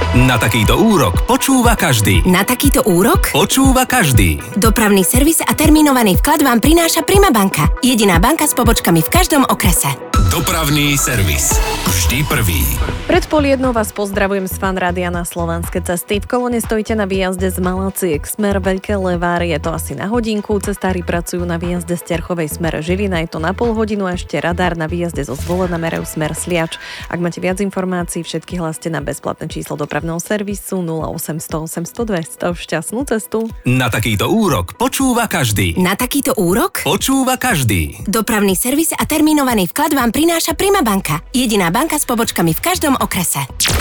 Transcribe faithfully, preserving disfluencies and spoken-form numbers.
Na takýto úrok počúva každý. Na takýto úrok? Počúva každý. Dopravný servis a termínovaný vklad vám prináša Prima banka. Jediná banka s pobočkami v každom okrese. Dopravný servis. Vždy prvý. Pred pol jednou vás pozdravujem z Fan Rádia na Slovanské cesty. V kolóne stojíte na výjazde z Malaciek smer Veľké Leváre. Je to asi na hodinku. Cestári pracujú na výjazde z Terchovej smer Žilina. Je to na pol hodinu a ešte radár na výjazde zo Zvolena Merev smer Sliač. Ak máte viac informácií, všetky hláste na bezplatné číslo dopravného servisu nula osem nula nula osem nula nula dva nula nula. Šťastnú cestu. Na takýto úrok počúva každý. Na takýto úrok? Počúva každý. Dopravný servis a termínovaný vklad vám prináša Prima banka. Jediná banka s pobočkami v každom okrese.